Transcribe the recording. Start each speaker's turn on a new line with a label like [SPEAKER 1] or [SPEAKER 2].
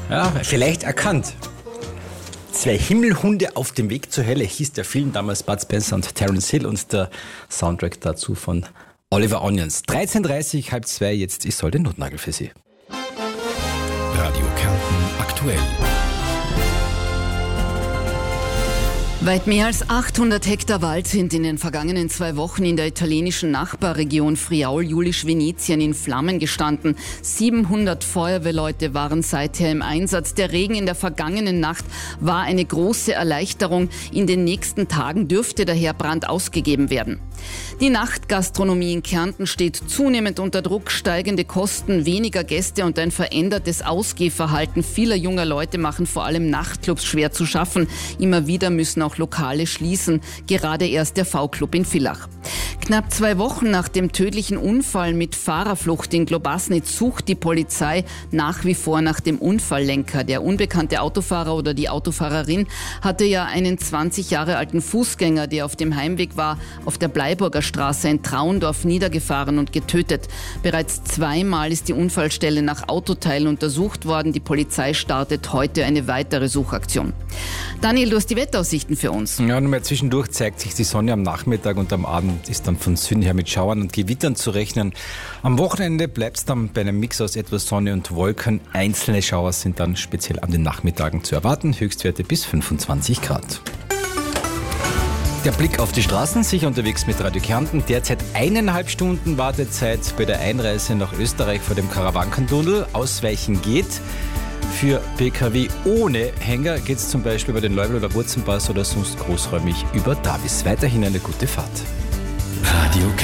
[SPEAKER 1] Ja, vielleicht erkannt. Zwei Himmelhunde auf dem Weg zur Hölle hieß der Film, damals Bud Spencer und Terence Hill und der Soundtrack dazu von Oliver Onions. 13.30 2:30, jetzt ist der Notnagel für Sie.
[SPEAKER 2] Radio Kärnten aktuell.
[SPEAKER 3] Weit mehr als 800 Hektar Wald sind in den vergangenen 2 Wochen in der italienischen Nachbarregion Friaul-Julisch-Venetien in Flammen gestanden. 700 Feuerwehrleute waren seither im Einsatz. Der Regen in der vergangenen Nacht war eine große Erleichterung. In den nächsten Tagen dürfte daher Brand ausgegeben werden. Die Nachtgastronomie in Kärnten steht zunehmend unter Druck. Steigende Kosten, weniger Gäste und ein verändertes Ausgehverhalten vieler junger Leute machen vor allem Nachtclubs schwer zu schaffen. Immer wieder müssen auch Lokale schließen, gerade erst der V-Club in Villach. Knapp 2 Wochen nach dem tödlichen Unfall mit Fahrerflucht in Globasnitz sucht die Polizei nach wie vor nach dem Unfalllenker. Der unbekannte Autofahrer oder die Autofahrerin hatte ja einen 20 Jahre alten Fußgänger, der auf dem Heimweg war, auf der Bleiburger Straße in Traundorf niedergefahren und getötet. Bereits 2-mal ist die Unfallstelle nach Autoteilen untersucht worden. Die Polizei startet heute eine weitere Suchaktion. Daniel, du hast die Wetteraussichten für uns.
[SPEAKER 1] Ja, nur mal zwischendurch zeigt sich die Sonne am Nachmittag und am Abend ist dann von Süden her mit Schauern und Gewittern zu rechnen. Am Wochenende bleibt es dann bei einem Mix aus etwas Sonne und Wolken. Einzelne Schauer sind dann speziell an den Nachmittagen zu erwarten. Höchstwerte bis 25 Grad. Der Blick auf die Straßen, sicher unterwegs mit Radio Kärnten. Derzeit 1,5 Stunden Wartezeit bei der Einreise nach Österreich vor dem Karawankentunnel. Ausweichen geht. Für Pkw ohne Hänger geht es zum Beispiel über den Leubel- oder Wurzenpass oder sonst großräumig über Davis. Weiterhin eine gute Fahrt.
[SPEAKER 2] Radio Kärnten.